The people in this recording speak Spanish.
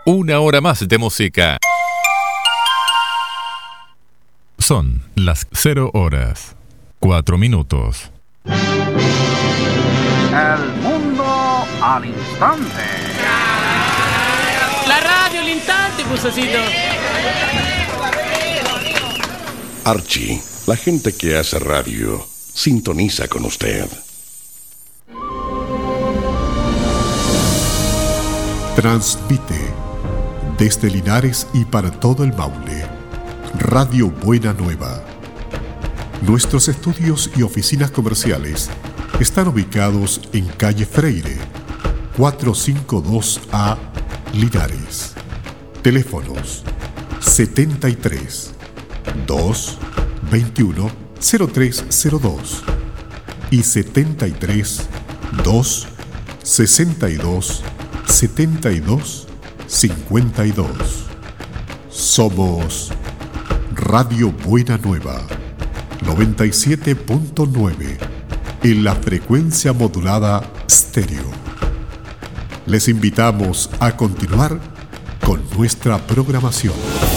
Una hora más de música. Son las 0:04. El mundo al instante. La radio al instante, Pusacito. Archie, la gente que hace radio, sintoniza con usted. Transmite desde Linares y para todo el Maule, Radio Buena Nueva. Nuestros estudios y oficinas comerciales están ubicados en calle Freire, 452A, Linares. Teléfonos 73 221 0302 y 73 2 62 72 52. Somos Radio Buena Nueva 97.9 en la frecuencia modulada estéreo. Les invitamos a continuar con nuestra programación.